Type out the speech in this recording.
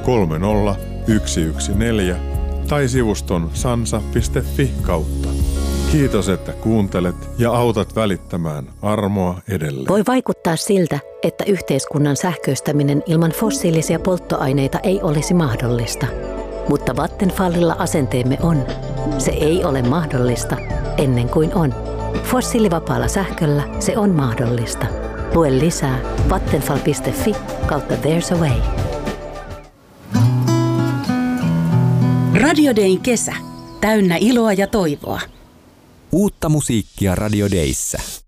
30114 tai sivuston sansa.fi kautta. Kiitos, että kuuntelet ja autat välittämään armoa edelleen. Voi vaikuttaa siltä, että yhteiskunnan sähköistäminen ilman fossiilisia polttoaineita ei olisi mahdollista. Mutta Vattenfallilla asenteemme on. Se ei ole mahdollista ennen kuin on. Fossiilivapaalla sähköllä se on mahdollista. Lue lisää vattenfall.fi/There's a way. Radio Dayn kesä. Täynnä iloa ja toivoa. Uutta musiikkia Radio Dayssä.